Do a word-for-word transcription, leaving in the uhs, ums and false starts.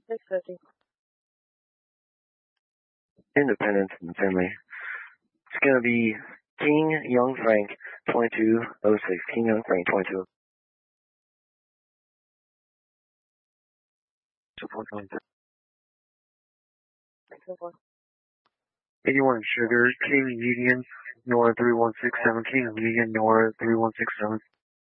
six fifty. Independence and Finley. It's going to be King Young Frank, twenty-two oh six. King Young Frank, twenty-two. Support contact. eighty-one Sugar, King Union, Nora three one six seven, King Union, Nora three one six seven.